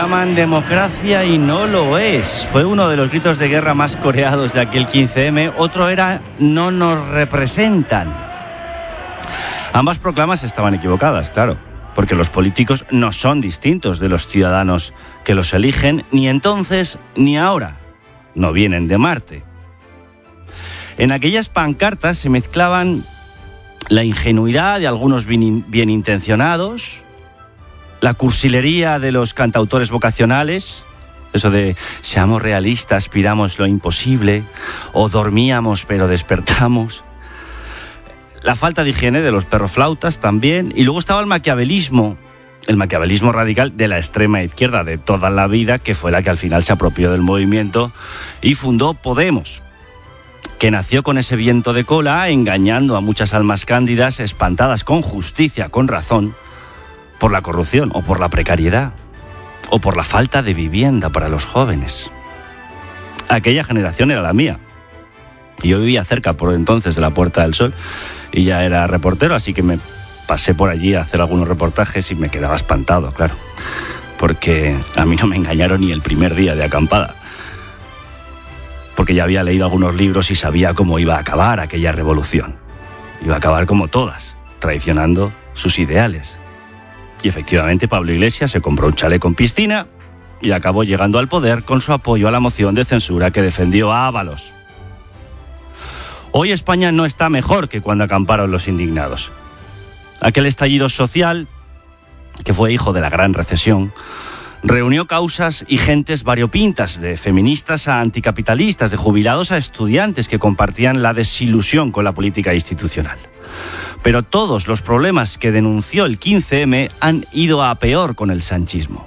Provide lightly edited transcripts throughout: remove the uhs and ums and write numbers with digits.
llaman democracia y no lo es. Fue uno de los gritos de guerra más coreados de aquel 15M. Otro era no nos representan. Ambas proclamas estaban equivocadas, claro, porque los políticos no son distintos de los ciudadanos que los eligen, ni entonces ni ahora. No vienen de Marte. En aquellas pancartas se mezclaban la ingenuidad de algunos bien intencionados, la cursilería de los cantautores vocacionales, eso de seamos realistas, pidamos lo imposible, o dormíamos pero despertamos, la falta de higiene de los perroflautas también, y luego estaba el maquiavelismo radical de la extrema izquierda de toda la vida, que fue la que al final se apropió del movimiento y fundó Podemos, que nació con ese viento de cola, engañando a muchas almas cándidas, espantadas con justicia, con razón, por la corrupción o por la precariedad o por la falta de vivienda para los jóvenes. Aquella generación era la mía. Yo vivía cerca por entonces de la Puerta del Sol y ya era reportero, así que me pasé por allí a hacer algunos reportajes y me quedaba espantado, claro, porque a mí no me engañaron ni el primer día de acampada, porque ya había leído algunos libros y sabía cómo iba a acabar aquella revolución. Iba a acabar como todas, traicionando sus ideales. Y efectivamente Pablo Iglesias se compró un chalet con piscina y acabó llegando al poder con su apoyo a la moción de censura que defendió a Ábalos. Hoy España no está mejor que cuando acamparon los indignados. Aquel estallido social, que fue hijo de la gran recesión, reunió causas y gentes variopintas, de feministas a anticapitalistas, de jubilados a estudiantes que compartían la desilusión con la política institucional. Pero todos los problemas que denunció el 15M han ido a peor con el sanchismo.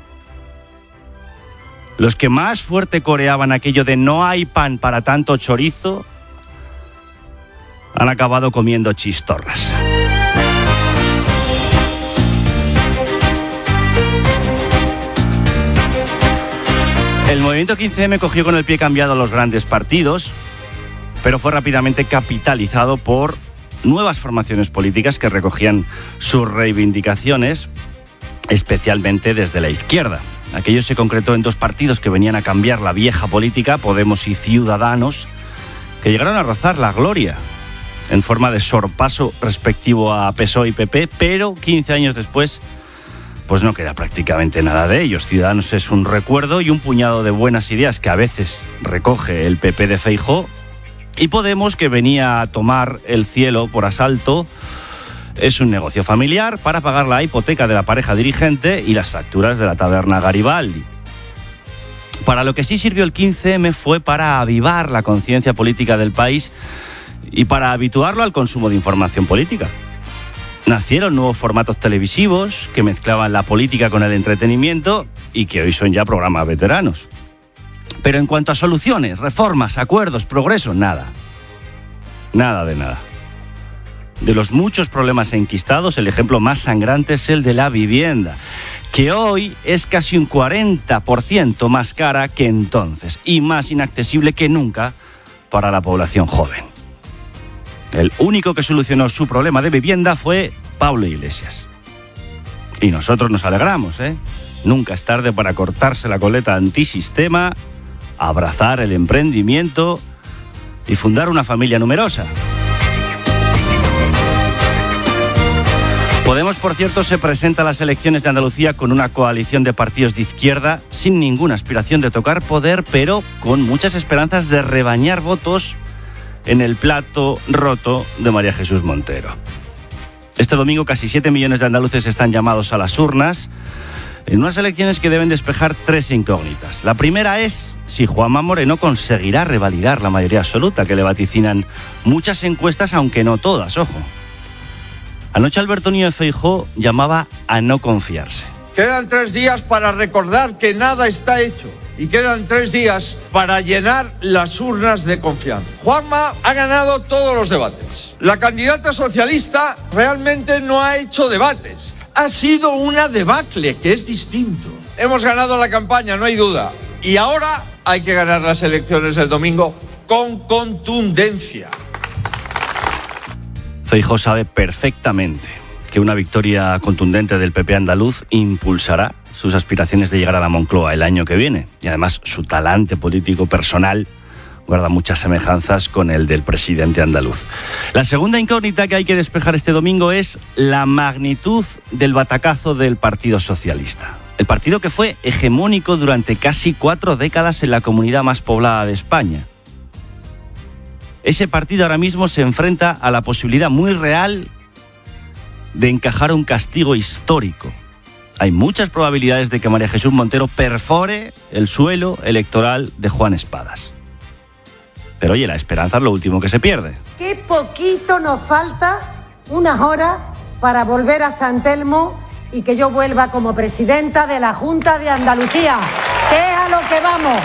Los que más fuerte coreaban aquello de no hay pan para tanto chorizo han acabado comiendo chistorras. El movimiento 15M cogió con el pie cambiado a los grandes partidos, pero fue rápidamente capitalizado por nuevas formaciones políticas que recogían sus reivindicaciones, especialmente desde la izquierda. Aquello se concretó en dos partidos que venían a cambiar la vieja política, Podemos y Ciudadanos, que llegaron a rozar la gloria en forma de sorpaso respectivo a PSOE y PP, pero 15 años después pues no queda prácticamente nada de ellos. Ciudadanos es un recuerdo y un puñado de buenas ideas que a veces recoge el PP de Feijóo, y Podemos, que venía a tomar el cielo por asalto, es un negocio familiar para pagar la hipoteca de la pareja dirigente y las facturas de la taberna Garibaldi. Para lo que sí sirvió el 15M fue para avivar la conciencia política del país y para habituarlo al consumo de información política. Nacieron nuevos formatos televisivos que mezclaban la política con el entretenimiento y que hoy son ya programas veteranos. Pero en cuanto a soluciones, reformas, acuerdos, progreso, nada. Nada de nada. De los muchos problemas enquistados, el ejemplo más sangrante es el de la vivienda, que hoy es casi un 40% más cara que entonces y más inaccesible que nunca para la población joven. El único que solucionó su problema de vivienda fue Pablo Iglesias. Y nosotros nos alegramos, ¿eh? Nunca es tarde para cortarse la coleta antisistema, abrazar el emprendimiento y fundar una familia numerosa. Podemos, por cierto, se presenta a las elecciones de Andalucía con una coalición de partidos de izquierda sin ninguna aspiración de tocar poder, pero con muchas esperanzas de rebañar votos en el plato roto de María Jesús Montero. Este domingo casi 7 millones de andaluces están llamados a las urnas en unas elecciones que deben despejar tres incógnitas. La primera es si Juanma Moreno conseguirá revalidar la mayoría absoluta que le vaticinan muchas encuestas, aunque no todas, ojo. Anoche Alberto Núñez Feijóo llamaba a no confiarse. Quedan 3 días para recordar que nada está hecho y quedan 3 días para llenar las urnas de confianza. Juanma ha ganado todos los debates. La candidata socialista realmente no ha hecho debates. Ha sido una debacle, que es distinto. Hemos ganado la campaña, no hay duda. Y ahora hay que ganar las elecciones el domingo con contundencia. Feijóo sabe perfectamente que una victoria contundente del PP andaluz impulsará sus aspiraciones de llegar a la Moncloa el año que viene. Y además su talante político personal guarda muchas semejanzas con el del presidente andaluz. La segunda incógnita que hay que despejar este domingo es la magnitud del batacazo del Partido Socialista. El partido que fue hegemónico durante casi 4 décadas en la comunidad más poblada de España. Ese partido ahora mismo se enfrenta a la posibilidad muy real de encajar un castigo histórico. Hay muchas probabilidades de que María Jesús Montero perfore el suelo electoral de Juan Espadas. Pero oye, la esperanza es lo último que se pierde. Qué poquito nos falta, unas horas, para volver a San Telmo y que yo vuelva como presidenta de la Junta de Andalucía, que es a lo que vamos.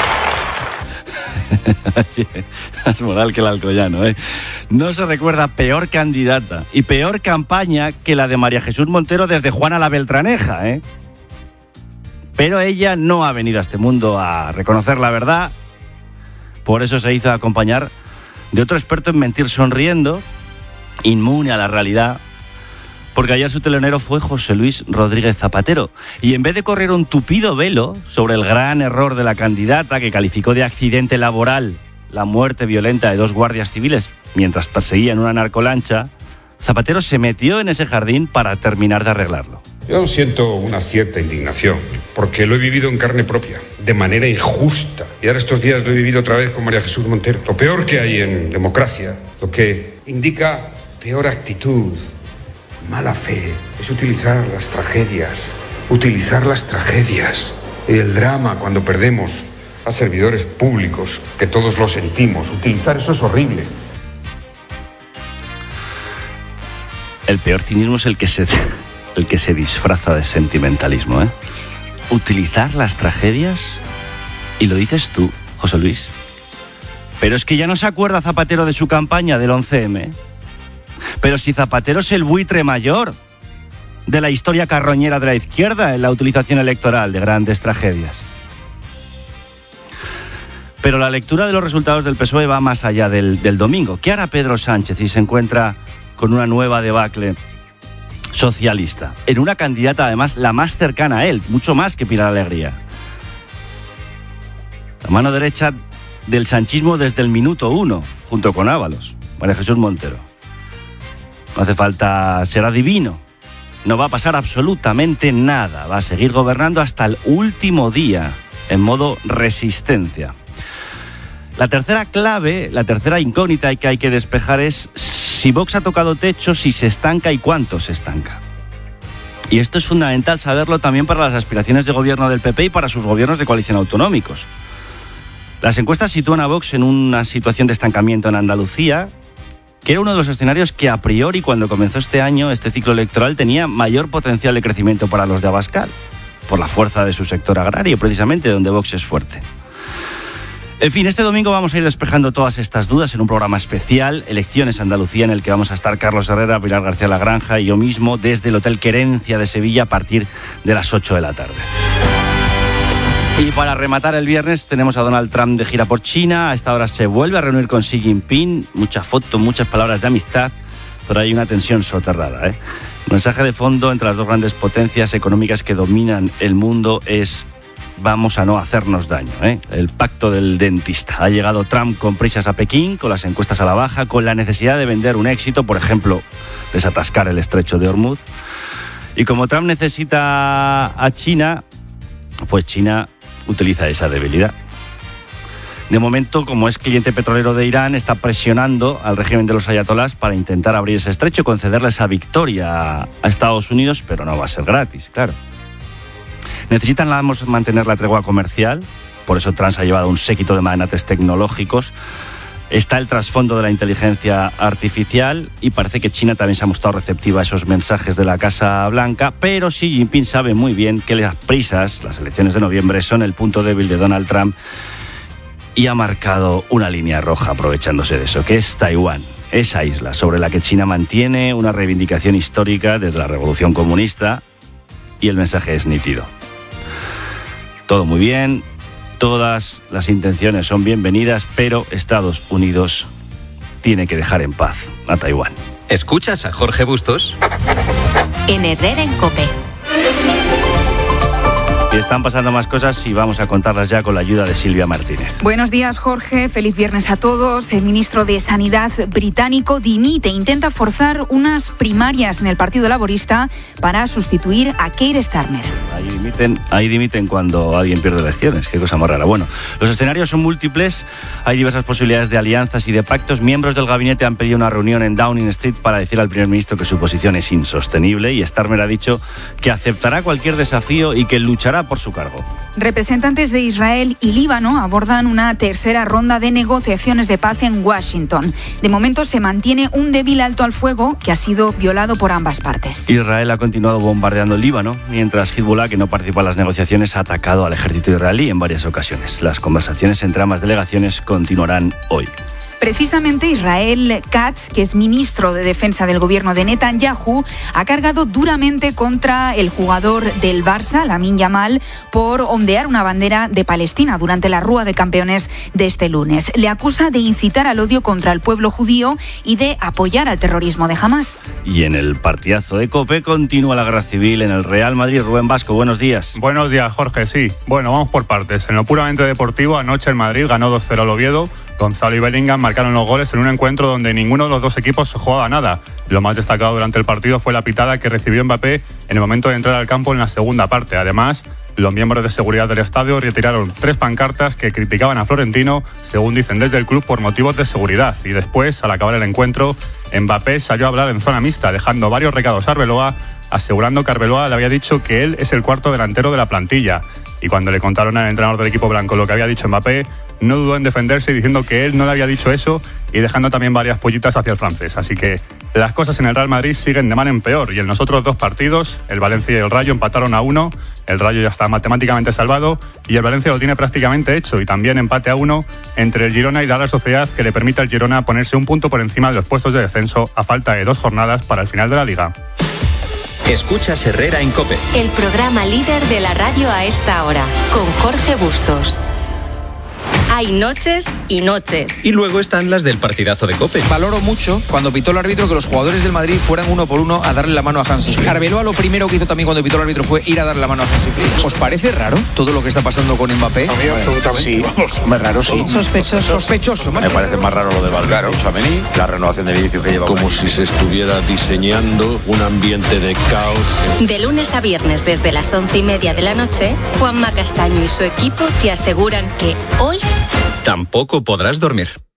Más moral que el alcoyano, ¿eh? No se recuerda peor candidata y peor campaña que la de María Jesús Montero desde Juana la Beltraneja, ¿eh? Pero ella no ha venido a este mundo a reconocer la verdad. Por eso se hizo acompañar de otro experto en mentir sonriendo, inmune a la realidad, porque ayer su telonero fue José Luis Rodríguez Zapatero. Y en vez de correr un tupido velo sobre el gran error de la candidata, que calificó de accidente laboral la muerte violenta de 2 guardias civiles mientras perseguían una narcolancha, Zapatero se metió en ese jardín para terminar de arreglarlo. Yo siento una cierta indignación, porque lo he vivido en carne propia, de manera injusta. Y ahora estos días lo he vivido otra vez con María Jesús Montero. Lo peor que hay en democracia, lo que indica peor actitud, mala fe, es utilizar las tragedias y el drama cuando perdemos a servidores públicos, que todos lo sentimos. Utilizar eso es horrible. El peor cinismo es el que se disfraza de sentimentalismo, ¿eh? Utilizar las tragedias, y lo dices tú, José Luis. Pero es que ya no se acuerda Zapatero de su campaña del 11M. Pero si Zapatero es el buitre mayor de la historia carroñera de la izquierda en la utilización electoral de grandes tragedias. Pero la lectura de los resultados del PSOE va más allá del domingo. ¿Qué hará Pedro Sánchez si se encuentra con una nueva debacle socialista? En una candidata, además, la más cercana a él, mucho más que Pilar Alegría. La mano derecha del sanchismo desde el minuto 1, junto con Ábalos, María Jesús Montero. No hace falta ser adivino. No va a pasar absolutamente nada. Va a seguir gobernando hasta el último día, en modo resistencia. La tercera clave, la tercera incógnita que hay que despejar es si Vox ha tocado techo, si se estanca y cuánto se estanca. Y esto es fundamental saberlo también para las aspiraciones de gobierno del PP y para sus gobiernos de coalición autonómicos. Las encuestas sitúan a Vox en una situación de estancamiento en Andalucía, que era uno de los escenarios que a priori, cuando comenzó este año, este ciclo electoral, tenía mayor potencial de crecimiento para los de Abascal, por la fuerza de su sector agrario, precisamente donde Vox es fuerte. En fin, este domingo vamos a ir despejando todas estas dudas en un programa especial, Elecciones Andalucía, en el que vamos a estar Carlos Herrera, Pilar García Lagranja y yo mismo desde el Hotel Querencia de Sevilla a partir de las 8 de la tarde. Y para rematar el viernes tenemos a Donald Trump de gira por China. A esta hora se vuelve a reunir con Xi Jinping. Muchas fotos, muchas palabras de amistad, pero hay una tensión soterrada, ¿eh? El mensaje de fondo entre las dos grandes potencias económicas que dominan el mundo es: vamos a no hacernos daño, ¿eh? El pacto del dentista. Ha llegado Trump con prisas a Pekín, con las encuestas a la baja, con la necesidad de vender un éxito, por ejemplo, desatascar el estrecho de Hormuz. Y como Trump necesita a China, pues China utiliza esa debilidad. De momento, como es cliente petrolero de Irán, está presionando al régimen de los ayatolás para intentar abrir ese estrecho, concederle esa victoria a Estados Unidos, pero no va a ser gratis, claro. Necesitan mantener la tregua comercial, por eso Trump se ha llevado un séquito de magnates tecnológicos. Está el trasfondo de la inteligencia artificial y parece que China también se ha mostrado receptiva a esos mensajes de la Casa Blanca, pero Xi Jinping sabe muy bien que las prisas, las elecciones de noviembre, son el punto débil de Donald Trump y ha marcado una línea roja aprovechándose de eso, que es Taiwán, esa isla sobre la que China mantiene una reivindicación histórica desde la Revolución Comunista, y el mensaje es nítido. Todo muy bien, todas las intenciones son bienvenidas, pero Estados Unidos tiene que dejar en paz a Taiwán. ¿Escuchas a Jorge Bustos? En Herrera en COPE. Y están pasando más cosas y vamos a contarlas ya con la ayuda de Silvia Martínez. Buenos días, Jorge. Feliz viernes a todos. El ministro de Sanidad británico dimite. Intenta forzar unas primarias en el Partido Laborista para sustituir a Keir Starmer. Ahí dimiten cuando alguien pierde elecciones. Qué cosa más rara. Bueno, los escenarios son múltiples. Hay diversas posibilidades de alianzas y de pactos. Miembros del gabinete han pedido una reunión en Downing Street para decir al primer ministro que su posición es insostenible y Starmer ha dicho que aceptará cualquier desafío y que luchará por su cargo. Representantes de Israel y Líbano abordan una tercera ronda de negociaciones de paz en Washington. De momento se mantiene un débil alto al fuego que ha sido violado por ambas partes. Israel ha continuado bombardeando el Líbano, mientras Hezbollah, que no participa en las negociaciones, ha atacado al ejército israelí en varias ocasiones. Las conversaciones entre ambas delegaciones continuarán hoy. Precisamente Israel Katz, que es ministro de Defensa del gobierno de Netanyahu, ha cargado duramente contra el jugador del Barça, Lamine Yamal, por ondear una bandera de Palestina durante la Rúa de Campeones de este lunes. Le acusa de incitar al odio contra el pueblo judío y de apoyar al terrorismo de Hamás. Y en el partidazo de COPE continúa la guerra civil en el Real Madrid. Rubén Vasco, buenos días. Buenos días, Jorge, sí. Bueno, vamos por partes. En lo puramente deportivo, anoche el Madrid ganó 2-0 al Oviedo. Gonzalo y Bellingham marcaron los goles en un encuentro donde ninguno de los dos equipos jugaba nada. Lo más destacado durante el partido fue la pitada que recibió Mbappé en el momento de entrar al campo en la segunda parte. Además, los miembros de seguridad del estadio retiraron 3 pancartas que criticaban a Florentino, según dicen desde el club, por motivos de seguridad. Y después, al acabar el encuentro, Mbappé salió a hablar en zona mixta, dejando varios recados a Arbeloa, asegurando que Arbeloa le había dicho que él es el cuarto delantero de la plantilla. Y cuando le contaron al entrenador del equipo blanco lo que había dicho Mbappé, no dudó en defenderse diciendo que él no le había dicho eso y dejando también varias pollitas hacia el francés. Así que las cosas en el Real Madrid siguen de mal en peor y en los otros 2 partidos, el Valencia y el Rayo empataron a 1, el Rayo ya está matemáticamente salvado y el Valencia lo tiene prácticamente hecho y también empate a 1 entre el Girona y la Real Sociedad que le permite al Girona ponerse un punto por encima de los puestos de descenso a falta de 2 jornadas para el final de la Liga. Escuchas Herrera en COPE. El programa líder de la radio a esta hora, con Jorge Bustos. Hay noches y noches. Y luego están las del partidazo de COPE. Valoro mucho cuando pitó el árbitro que los jugadores del Madrid fueran uno por uno a darle la mano a Hansi Flick. Arbeloa lo primero que hizo también cuando pitó el árbitro fue ir a darle la mano a Hansi Flick. ¿Os parece raro todo lo que está pasando con Mbappé? A mí absolutamente. Sí, más raro, sí. Sospechoso. Me parece más raro lo de Valverde, Tchouaméni, la renovación del edificio que lleva. Como si se estuviera diseñando un ambiente de caos. De lunes a viernes desde las 11:30 de la noche, Juanma Castaño y su equipo te aseguran que hoy tampoco podrás dormir.